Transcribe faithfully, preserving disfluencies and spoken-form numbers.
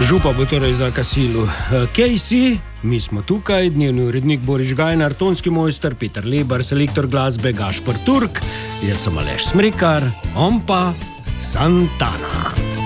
Župa bo torej za Kasilu. Kej si? Mi smo tukaj, dnevni urednik Boris Gajnar, tonski mojster Peter Lebar, selektor glasbe Gašper Turk, jaz sem Aleš Smrekar, on pa Santana.